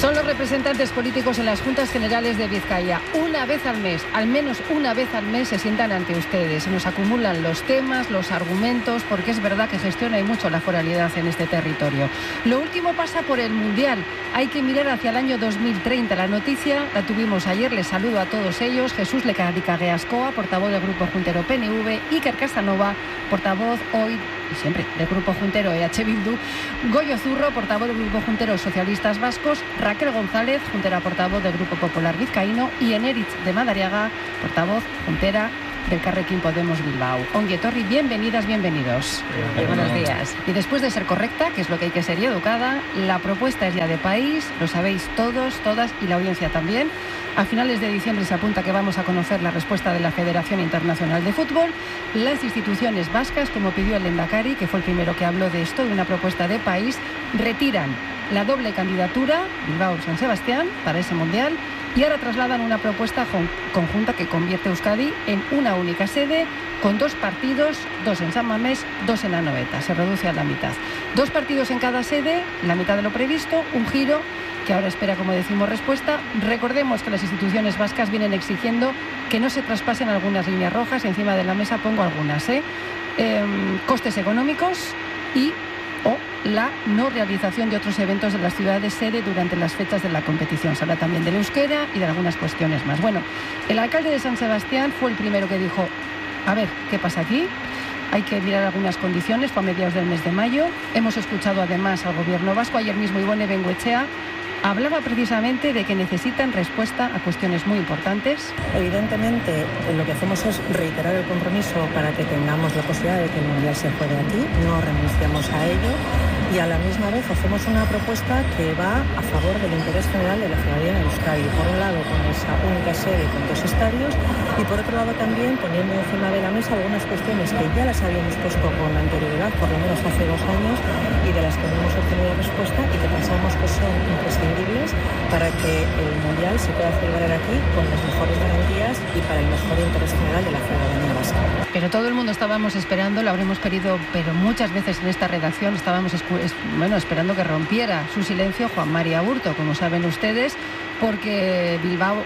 Son los representantes políticos en las Juntas Generales de Vizcaya. Una vez al mes, al menos una vez al mes, se sientan ante ustedes. Se nos acumulan los temas, los argumentos, porque es verdad que gestiona y mucho la foralidad en este territorio. Lo último pasa por el Mundial. Hay que mirar hacia el año 2030. La noticia la tuvimos ayer. Les saludo a todos ellos. Jesús Lecaricagueascoa, portavoz del Grupo Juntero PNV. Iker Casanova, portavoz hoy y siempre del Grupo Juntero EH Bildu. Goyo Zurro, portavoz del Grupo Juntero Socialistas Vascos. Raquel González, juntera portavoz del Grupo Popular Vizcaíno. Y Eneritz de Madariaga, portavoz juntera del Carrequín Podemos Bilbao. Ongi etorri, bienvenidas, bienvenidos. Buenos días. Y después de ser correcta, que es lo que hay que ser, y educada, la propuesta es ya de país, lo sabéis todos, todas, y la audiencia también. A finales de diciembre se apunta que vamos a conocer la respuesta de la Federación Internacional de Fútbol. Las instituciones vascas, como pidió el Lehendakari, que fue el primero que habló de esto, de una propuesta de país, retiran la doble candidatura, Bilbao-San Sebastián, para ese Mundial, y ahora trasladan una propuesta conjunta que convierte a Euskadi en una única sede, con 2 partidos, 2 en San Mamés, 2 en Anoeta. Se reduce a la mitad. 2 partidos en cada sede, la mitad de lo previsto, un giro que ahora espera, como decimos, respuesta. Recordemos que las instituciones vascas vienen exigiendo que no se traspasen algunas líneas rojas. Encima de la mesa pongo algunas, costes económicos y o la no realización de otros eventos de las ciudades sede durante las fechas de la competición. Se habla también del euskera y de algunas cuestiones más. Bueno, el alcalde de San Sebastián fue el primero que dijo: a ver, ¿qué pasa aquí? Hay que mirar algunas condiciones. Fue a mediados del mes de mayo. Hemos escuchado además al gobierno vasco. Ayer mismo Ibone Bengoechea hablaba precisamente de que necesitan respuesta a cuestiones muy importantes. Evidentemente, lo que hacemos es reiterar el compromiso para que tengamos la posibilidad de que el Mundial se juegue aquí. No renunciamos a ello. Y a la misma vez hacemos una propuesta que va a favor del interés general de la ciudadanía de Euskadi. Por un lado, con esa única sede con 2 estadios, y por otro lado también poniendo encima de la mesa algunas cuestiones que ya las habíamos puesto con anterioridad, por lo menos hace 2 años, y de las que no hemos obtenido respuesta y que pensamos que son imprescindibles para que el Mundial se pueda celebrar aquí con las mejores garantías y para el mejor interés general de la ciudadanía vasca. Pero todo el mundo estábamos esperando, lo habremos pedido, pero muchas veces en esta redacción estábamos esperando que rompiera su silencio Juan Mari Aburto, como saben ustedes, porque Bilbao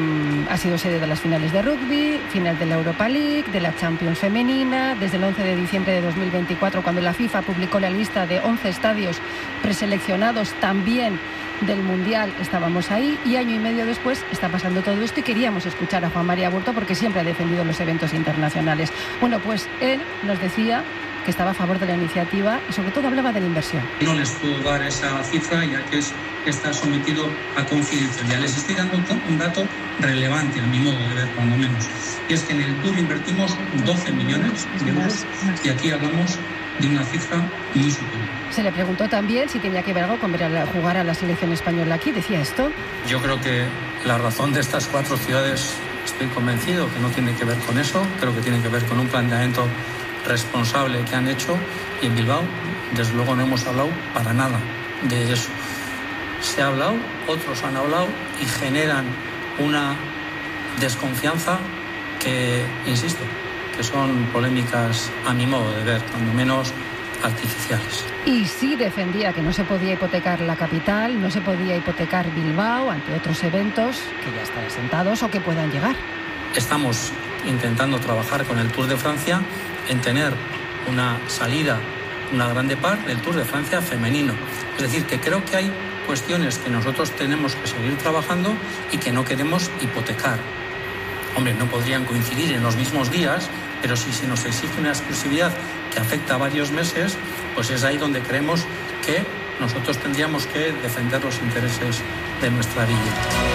ha sido sede de las finales de rugby, final de la Europa League, de la Champions femenina, desde el 11 de diciembre de 2024, cuando la FIFA publicó la lista de 11 estadios preseleccionados también del Mundial, estábamos ahí, y año y medio después está pasando todo esto, y queríamos escuchar a Juan Mari Aburto porque siempre ha defendido los eventos internacionales. Bueno, pues él nos decía que estaba a favor de la iniciativa y sobre todo hablaba de la inversión. No les puedo dar esa cifra ya que está sometido a confidencialidad. Les estoy dando un dato relevante a mi modo de ver, cuando menos, y es que en el Tour invertimos 12 millones de euros y aquí hablamos de una cifra muy superior. Se le preguntó también si tenía que ver algo con ver jugar a la selección española aquí. Decía esto: yo creo que la razón de estas 4 ciudades, estoy convencido que no tiene que ver con eso. Creo que tiene que ver con un planteamiento responsable que han hecho, y en Bilbao desde luego no hemos hablado para nada de eso. Se ha hablado, otros han hablado y generan una desconfianza que, insisto, que son polémicas a mi modo de ver, cuando menos artificiales. Y sí defendía que no se podía hipotecar la capital, no se podía hipotecar Bilbao ante otros eventos que ya están asentados o que puedan llegar. Estamos intentando trabajar con el Tour de Francia en tener una salida, una grande par del Tour de Francia femenino. Es decir, que creo que hay cuestiones que nosotros tenemos que seguir trabajando y que no queremos hipotecar. Hombre, no podrían coincidir en los mismos días, pero si se nos exige una exclusividad que afecta a varios meses, pues es ahí donde creemos que nosotros tendríamos que defender los intereses de nuestra villa.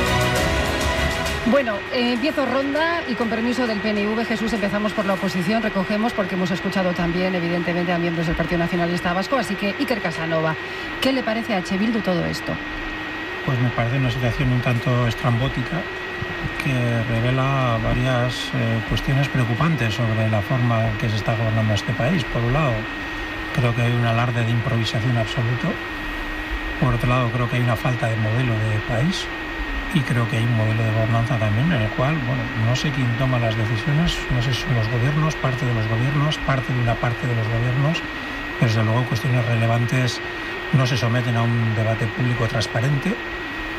Bueno, empiezo ronda y con permiso del PNV, Jesús, empezamos por la oposición, recogemos porque hemos escuchado también, evidentemente, a miembros del Partido Nacionalista Vasco, así que Iker Casanova, ¿qué le parece a EH Bildu todo esto? Pues me parece una situación un tanto estrambótica que revela varias cuestiones preocupantes sobre la forma en que se está gobernando este país. Por un lado, creo que hay un alarde de improvisación absoluto. Por otro lado, creo que hay una falta de modelo de país. Y creo que hay un modelo de gobernanza también en el cual, no sé quién toma las decisiones, no sé si son los gobiernos, parte de los gobiernos, parte de una parte de los gobiernos, pero desde luego cuestiones relevantes no se someten a un debate público transparente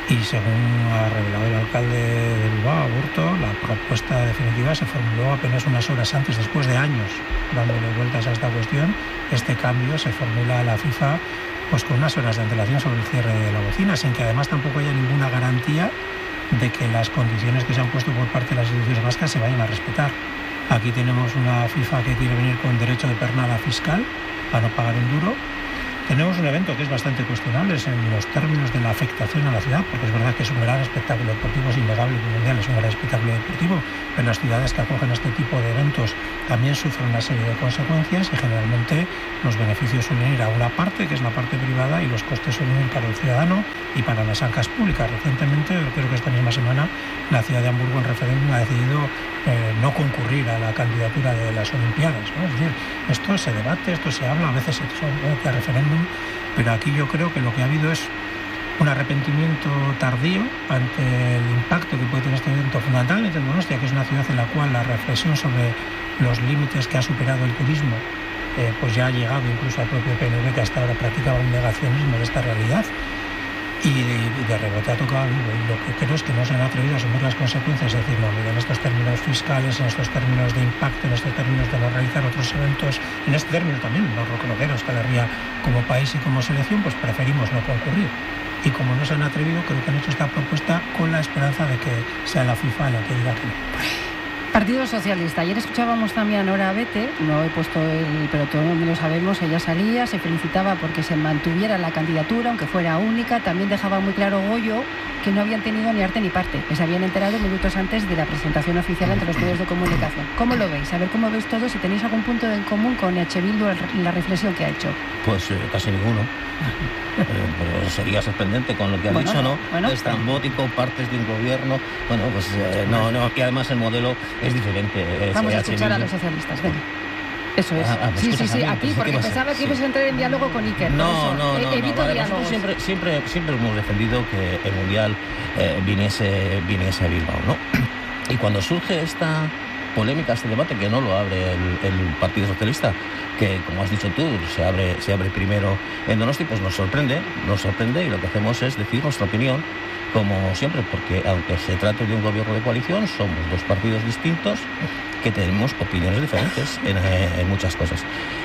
Y según ha revelado el alcalde de Bilbao, Aburto, la propuesta definitiva se formuló apenas unas horas antes, después de años dándole vueltas a esta cuestión. Este cambio se formula a la FIFA pues con unas horas de antelación sobre el cierre de la bocina, sin que además tampoco haya ninguna garantía de que las condiciones que se han puesto por parte de las instituciones vascas se vayan a respetar. Aquí tenemos una FIFA que quiere venir con derecho de pernada fiscal a no pagar un duro. Tenemos un evento que es bastante cuestionable en los términos de la afectación a la ciudad, porque es verdad que es un gran espectáculo deportivo, es innegable que el Mundial es un gran espectáculo deportivo, pero las ciudades que acogen este tipo de eventos también sufren una serie de consecuencias y generalmente los beneficios suelen ir a una parte, que es la parte privada, y los costes suelen ir para el ciudadano y para las arcas públicas. Recientemente, creo que esta misma semana, la ciudad de Hamburgo en referéndum ha decidido no concurrir a la candidatura de las Olimpiadas, ¿no? Es decir, esto se debate, esto se habla, a veces se somete a referéndum, pero aquí yo creo que lo que ha habido es un arrepentimiento tardío ante el impacto que puede tener este evento, fundamentalmente en Donostia, que es una ciudad en la cual la reflexión sobre los límites que ha superado el turismo pues ya ha llegado incluso al propio PNV, que hasta ahora practicaba un negacionismo de esta realidad, y de rebote ha tocado vivo. Y lo que creo es que no se han atrevido a asumir las consecuencias, es decir, no, mira, en estos términos fiscales, en estos términos de impacto, en estos términos de no realizar otros eventos, en este término también no reconocer a Euskal Herria como país y como selección, pues preferimos no concurrir. Y como no se han atrevido, creo que han hecho esta propuesta con la esperanza de que sea la FIFA la que diga que no. Partido Socialista. Ayer escuchábamos también a Nora Bete, no he puesto pero todo el mundo lo sabemos, ella salía, se felicitaba porque se mantuviera la candidatura, aunque fuera única. También dejaba muy claro Goyo que no habían tenido ni arte ni parte, que se habían enterado minutos antes de la presentación oficial ante los medios de comunicación. ¿Cómo lo veis? A ver cómo veis todos, si tenéis algún punto en común con H. Bildu en la reflexión que ha hecho. Pues casi ninguno. Pero sería sorprendente con lo que ha dicho, ¿no? Bueno, estrambótico, partes de un gobierno. Bueno, pues no, y además el modelo es diferente. Vamos a escuchar a los socialistas, venga. Eso es. Sí, aquí, porque pensaba que ibas a entrar en diálogo con Iker. No. Evito diálogos. Siempre hemos defendido que el Mundial viniese a Bilbao, ¿no? Y cuando surge esta polémica, este debate, que no lo abre el Partido Socialista, que, como has dicho tú, se abre primero en Donosti, pues nos sorprende, y lo que hacemos es decir nuestra opinión, como siempre, porque aunque se trate de un gobierno de coalición, somos dos partidos distintos que tenemos opiniones diferentes en muchas cosas.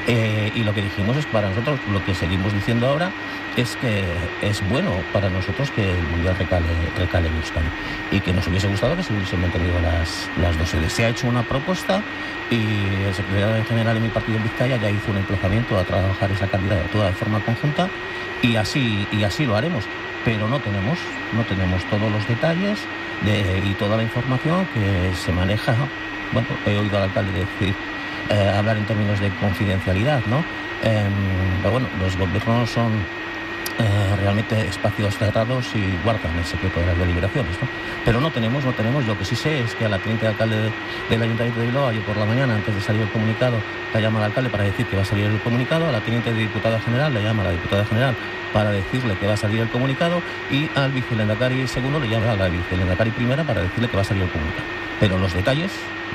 Y lo que dijimos es, para nosotros, lo que seguimos diciendo ahora, es que es bueno para nosotros que el Mundial recale en Euskadi, y que nos hubiese gustado que se hubiesen mantenido las dos sedes. Se ha hecho una propuesta y el secretario general de mi partido en Vizcaya ya hizo un emplazamiento a trabajar esa candidatura de forma conjunta, y así lo haremos. Pero no tenemos todos los detalles y toda la información que se maneja. Bueno, he oído al alcalde decir, hablar en términos de confidencialidad, ¿no? Pero bueno, los gobiernos son realmente espacios cerrados y guardan el secreto de las deliberaciones, ¿no? Pero no tenemos. Lo que sí sé es que a la teniente alcalde del Ayuntamiento de Bilbao, ayer por la mañana, antes de salir el comunicado, la llama al alcalde para decir que va a salir el comunicado. A la teniente diputada general le llama a la diputada general para decirle que va a salir el comunicado, y al vicelehendakari segundo le llama a la vicelehendakari primera para decirle que va a salir el comunicado. Pero los detalles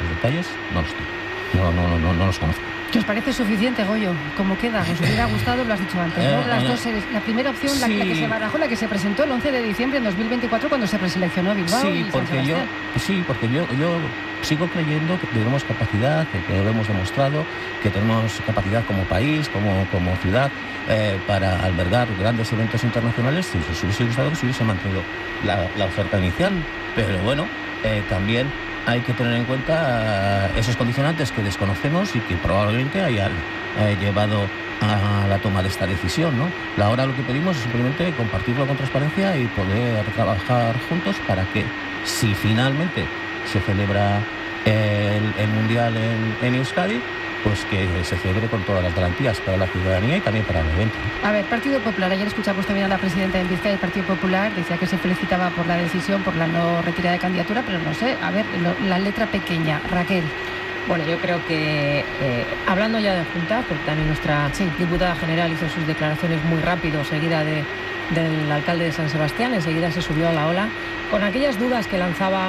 no los tengo. No los conozco. ¿Qué os parece suficiente, Goyo? ¿Cómo queda? ¿Os hubiera gustado? Lo has dicho antes, ¿no? Las dos series. La primera opción, sí, la que se barajó, la que se presentó el 11 de diciembre en 2024 cuando se preseleccionó Bilbao y San Sebastián. Porque yo sigo creyendo que tenemos capacidad, que lo hemos demostrado, que tenemos capacidad como país, como ciudad, para albergar grandes eventos internacionales. Si se hubiese gustado que se hubiese mantenido la oferta inicial. Pero bueno, también hay que tener en cuenta esos condicionantes que desconocemos y que probablemente hayan llevado a la toma de esta decisión, ¿no? Ahora lo que pedimos es simplemente compartirlo con transparencia y poder trabajar juntos para que, si finalmente se celebra el Mundial en Euskadi, pues que se celebre con todas las garantías para la ciudadanía y también para el evento. A ver, Partido Popular. Ayer escuchamos también a la presidenta del Vizcaya del Partido Popular, decía que se felicitaba por la decisión, por la no retirada de candidatura, pero no sé, a ver, la letra pequeña. Raquel. Bueno, yo creo que, hablando ya de Junta, porque también nuestra diputada general hizo sus declaraciones muy rápido, seguida del alcalde de San Sebastián, enseguida se subió a la ola, con aquellas dudas que lanzaba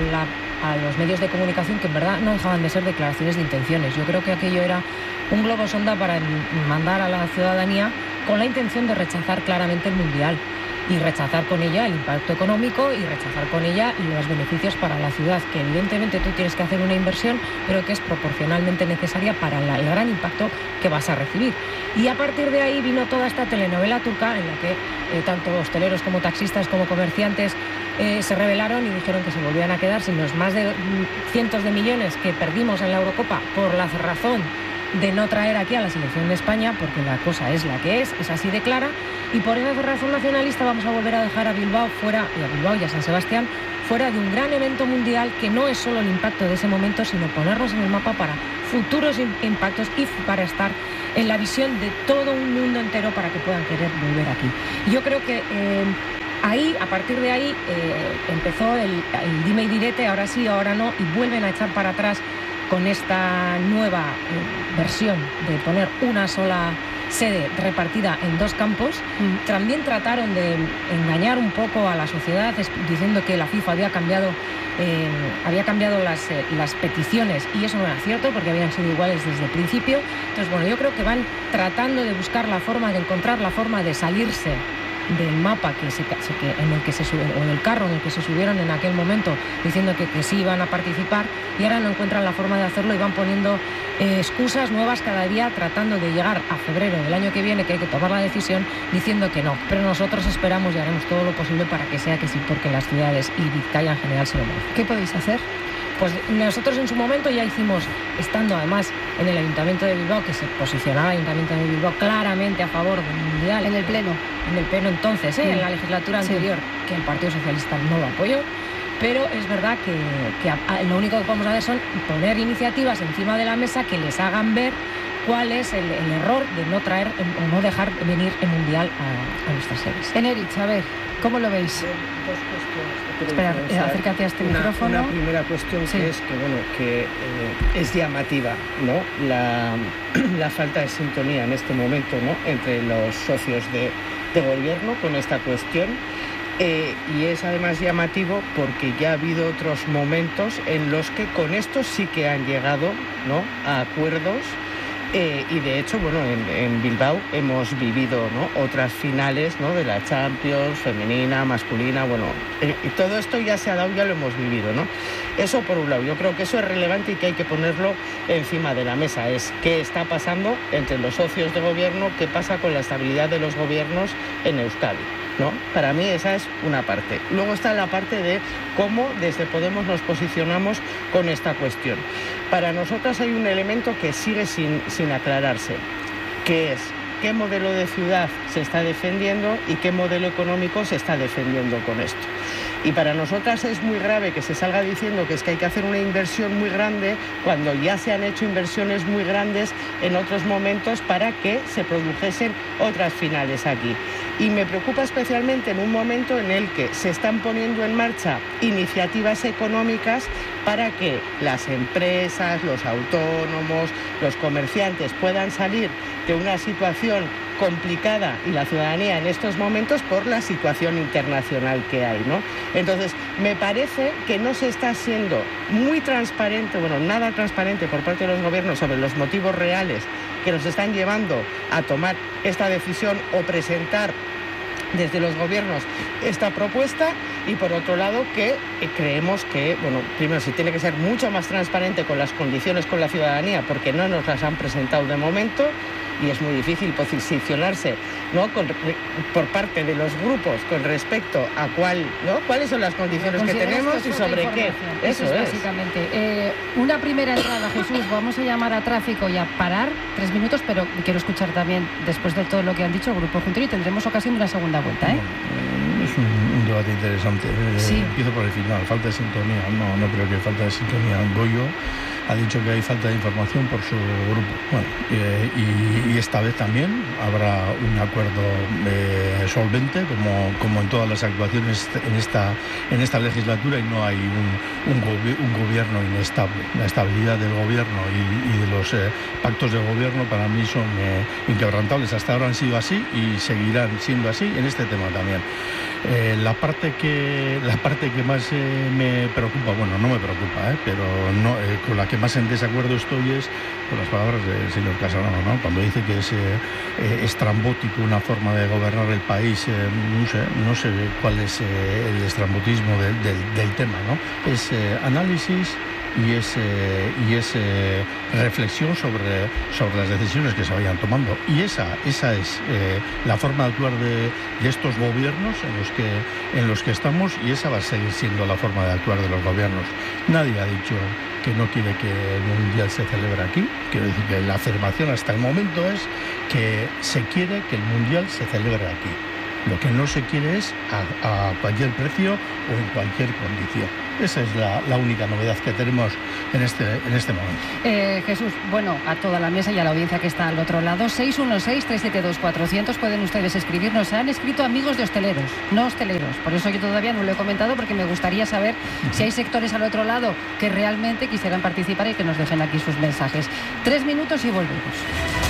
a los medios de comunicación, que en verdad no dejaban de ser declaraciones de intenciones. Yo creo que aquello era un globo sonda para mandar a la ciudadanía con la intención de rechazar claramente el Mundial. y rechazar con ella el impacto económico y rechazar con ella los beneficios para la ciudad, que evidentemente tú tienes que hacer una inversión, pero que es proporcionalmente necesaria para el gran impacto que vas a recibir. Y a partir de ahí vino toda esta telenovela turca en la que tanto hosteleros como taxistas como comerciantes se rebelaron y dijeron que se volvían a quedar sin los más de cientos de millones que perdimos en la Eurocopa por la razón de no traer aquí a la selección de España, porque la cosa es la que es así de clara, y por esa razón nacionalista vamos a volver a dejar a Bilbao fuera, y a Bilbao y a San Sebastián, fuera de un gran evento mundial que no es solo el impacto de ese momento, sino ponernos en el mapa para futuros impactos y para estar en la visión de todo un mundo entero para que puedan querer volver aquí. Y yo creo que ahí, a partir de ahí, empezó el dime y direte, ahora sí, ahora no, y vuelven a echar para atrás con esta nueva versión de poner una sola sede repartida en 2 campos. También trataron de engañar un poco a la sociedad diciendo que la FIFA había cambiado las peticiones, y eso no era cierto porque habían sido iguales desde el principio. Entonces, bueno, yo creo que van tratando de buscar la forma, de encontrar la forma de salirse del mapa en el que se suben, o del carro en el que se subieron en aquel momento, diciendo que sí iban a participar, y ahora no encuentran la forma de hacerlo y van poniendo excusas nuevas cada día, tratando de llegar a febrero del año que viene, que hay que tomar la decisión, diciendo que no. Pero nosotros esperamos y haremos todo lo posible para que sea que sí, porque las ciudades y Vizcaya en general se lo merecen. ¿Qué podéis hacer? Pues nosotros en su momento ya hicimos, estando además en el Ayuntamiento de Bilbao, que se posicionaba el Ayuntamiento de Bilbao claramente a favor del Mundial. En el Pleno. En el Pleno entonces, en la legislatura anterior, que el Partido Socialista no lo apoyó. Pero es verdad que lo único que podemos hacer son poner iniciativas encima de la mesa que les hagan ver cuál es el error de no traer o no dejar venir el Mundial a nuestras sedes. Enerich, a ver, ¿cómo lo veis? Dos cuestiones. Espera, acércate a este micrófono. Una primera cuestión que es que es llamativa, ¿no? La falta de sintonía en este momento, ¿no? Entre los socios de gobierno con esta cuestión. Y es además llamativo porque ya ha habido otros momentos en los que con esto sí que han llegado, ¿no?, a acuerdos. Y de hecho, bueno, en Bilbao hemos vivido, ¿no?, otras finales, ¿no?, de la Champions, femenina, masculina, bueno, y todo esto ya se ha dado, ya lo hemos vivido, ¿no? Eso por un lado, yo creo que eso es relevante y que hay que ponerlo encima de la mesa, es qué está pasando entre los socios de gobierno, qué pasa con la estabilidad de los gobiernos en Euskadi, ¿no? Para mí esa es una parte. Luego está la parte de cómo desde Podemos nos posicionamos con esta cuestión. Para nosotras hay un elemento que sigue sin aclararse, que es qué modelo de ciudad se está defendiendo y qué modelo económico se está defendiendo con esto. Y para nosotras es muy grave que se salga diciendo que es que hay que hacer una inversión muy grande cuando ya se han hecho inversiones muy grandes en otros momentos para que se produjesen otras finales aquí. Y me preocupa especialmente en un momento en el que se están poniendo en marcha iniciativas económicas para que las empresas, los autónomos, los comerciantes puedan salir de una situación complicada y la ciudadanía en estos momentos por la situación internacional que hay, ¿no? Entonces, me parece que no se está siendo muy transparente, bueno, nada transparente por parte de los gobiernos sobre los motivos reales que nos están llevando a tomar esta decisión o presentar desde los gobiernos esta propuesta, y por otro lado que creemos que, bueno, primero se tiene que ser mucho más transparente con las condiciones con la ciudadanía porque no nos las han presentado de momento y es muy difícil posicionarse, ¿no?, por parte de los grupos con respecto a cuáles son las condiciones que tenemos y sobre qué. Eso es básicamente. Una primera entrada, Jesús, vamos a llamar a tráfico y a parar 3 minutos, pero quiero escuchar también, después de todo lo que han dicho, Grupo Juntero, y tendremos ocasión de una segunda vuelta, ¿eh? Es un debate interesante. Sí. Empiezo por el final, falta de sintonía. No creo que falta de sintonía. Goyo ha dicho que hay falta de información por su grupo. Bueno, y esta vez también habrá un acuerdo solvente, como en todas las actuaciones en esta legislatura, y no hay un gobierno inestable. La estabilidad del gobierno y de los pactos de gobierno para mí son inquebrantables. Hasta ahora han sido así y seguirán siendo así en este tema también. La parte que más me preocupa, bueno, no me preocupa, pero no, con la que más en desacuerdo estoy es con las palabras del señor Casanova, ¿no? Cuando dice que es estrambótico una forma de gobernar el país, no sé cuál es el estrambotismo del tema, ¿no? Es análisis y es reflexión sobre las decisiones que se vayan tomando, y esa es la forma de actuar de estos gobiernos en los que estamos, y esa va a seguir siendo la forma de actuar de los gobiernos. Nadie ha dicho que no quiere que el Mundial se celebre aquí. Quiero decir que la afirmación hasta el momento es que se quiere que el Mundial se celebre aquí. Lo que no se quiere es a cualquier precio o en cualquier condición. Esa es la única novedad que tenemos en este momento. Jesús, bueno, a toda la mesa y a la audiencia que está al otro lado, 616-372-400, pueden ustedes escribirnos. Se han escrito amigos de hosteleros, no hosteleros. Por eso yo todavía no lo he comentado, porque me gustaría saber si hay sectores al otro lado que realmente quisieran participar y que nos dejen aquí sus mensajes. 3 minutos y volvemos.